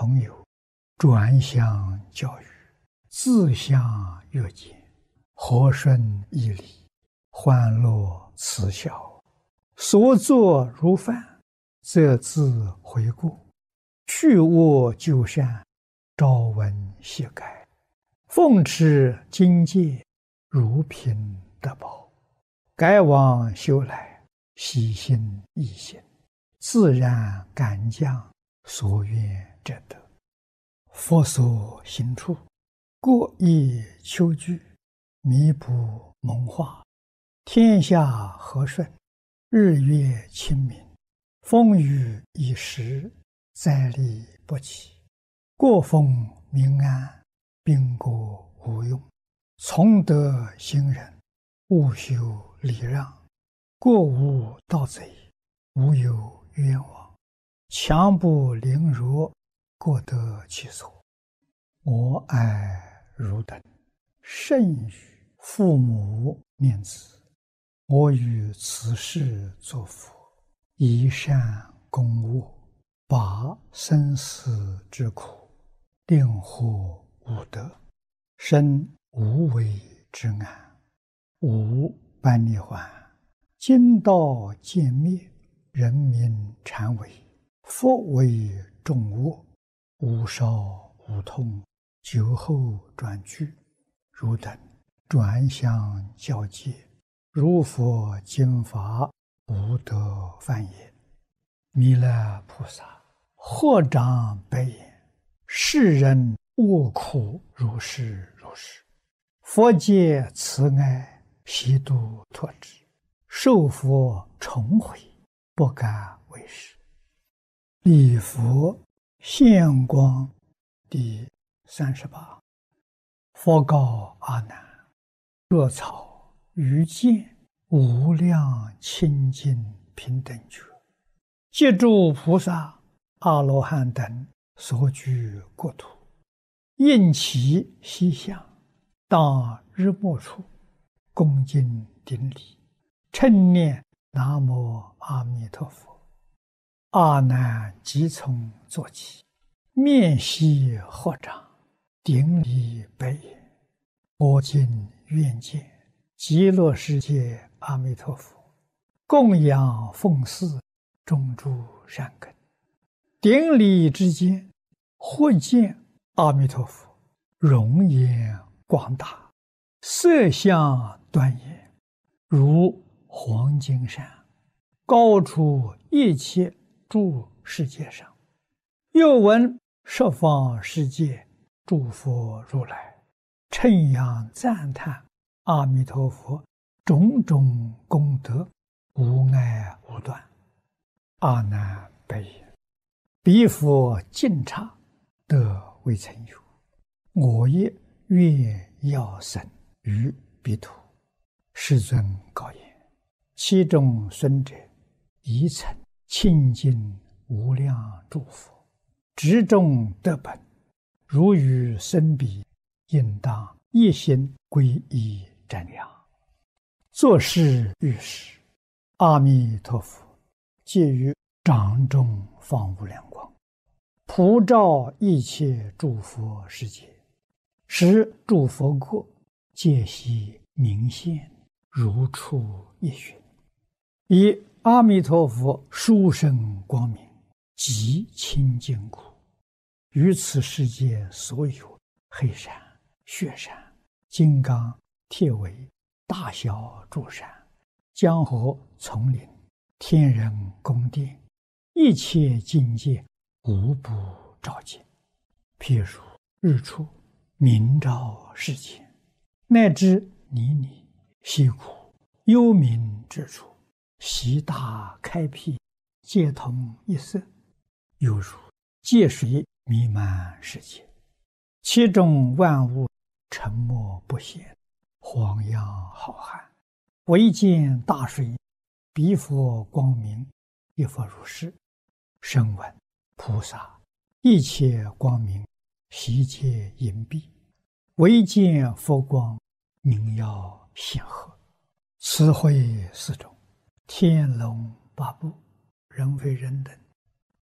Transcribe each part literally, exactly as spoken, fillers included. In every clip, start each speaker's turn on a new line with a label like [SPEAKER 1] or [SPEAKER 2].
[SPEAKER 1] 朋友，转向教育，自相悦见，和顺义理，欢乐慈孝，所作如饭，则自回顾，去恶就善，朝闻夕改，奉持经戒，如凭得宝，改往修来，喜心易行，自然感降，所愿者得。佛所行处，过意求具，弥补蒙化，天下和顺，日月清明，风雨已时，灾利不起，过风民安，兵国无用，从德行人，务修礼让，过无盗贼，无有冤枉，强不凌辱，过得其所。我爱汝等，甚于父母念子，我于此世作佛，以善供恶，拔生死之苦，令获无得，生无为之安，无般涅槃，今道渐灭，人民禅为，佛为众恶，无少无痛，久后转去，汝等转向教戒，如佛经法，无得犯也。弥勒菩萨合掌白言：世人恶苦如是如是，佛界慈爱，悉度脱之，受佛重回，不敢为是。礼佛现光第三十八。佛告阿难：若草于见无量清净平等觉，借诸菩萨阿罗汉等所居国土，应其西向，当日暮处，恭敬顶礼，称念南无阿弥陀佛。阿难即从坐起，面悉合掌，顶礼白言：我今愿见极乐世界阿弥陀佛，供养奉祀，种诸善根。顶礼之间，忽见阿弥陀佛容颜广大，色相端严，如黄金山，高出一切诸世界上。又闻十方世界诸佛如来称扬赞叹阿弥陀佛种种功德，无碍无断。阿难白言：彼佛尽刹，得未曾有，我也愿要生于彼土。世尊告言：其中孙者，宜曾清净无量诸佛，执众得本，如与生彼，应当一心皈依瞻仰。作是遇时，阿弥陀佛借于掌中放无量光，普照一切诸佛世界，使诸佛国皆悉明现，如出一寻。以阿弥陀佛殊胜光明，极清净故，于此世界所有黑山、雪山、金刚、铁围、大小诸山、江河、丛林、天人宫殿，一切境界无不照见。譬如日出明照世间，乃至泥泞、溪谷、幽冥之处，悉大开辟，皆同一色，犹如界水弥漫世界，其中万物沉没不现，荒洋浩瀚，唯见大水，彼佛光明，亦复如是。声闻菩萨一切光明，悉皆隐蔽，唯见佛光，明耀显赫。此会四种，天龙八部，人非人等，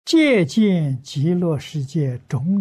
[SPEAKER 1] 借见极乐世界种